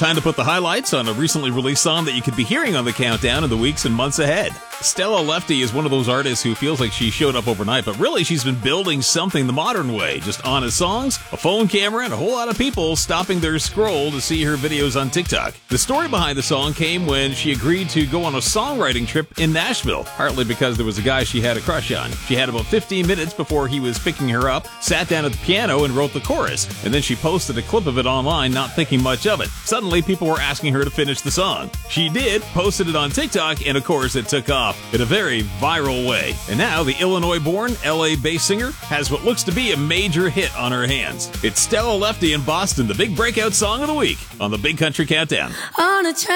Time to put the highlights on a recently released song that you could be hearing on the countdown in the weeks and months ahead. Stella Lefty is one of those artists who feels like she showed up overnight, but really she's been building something the modern way. Just honest songs, a phone camera, and a whole lot of people stopping their scroll to see her videos on TikTok. The story behind the song came when she agreed to go on a songwriting trip in Nashville, partly because there was a guy she had a crush on. She had about 15 minutes before he was picking her up, sat down at the piano and wrote the chorus, and then she posted a clip of it online, not thinking much of it. Suddenly, people were asking her to finish the song. She did, posted it on TikTok, and of course it took off in a very viral way. And now the Illinois-born, LA-based singer has what looks to be a major hit on her hands. It's Stella Lefty in Boston, the big breakout song of the week on the Big Country Countdown.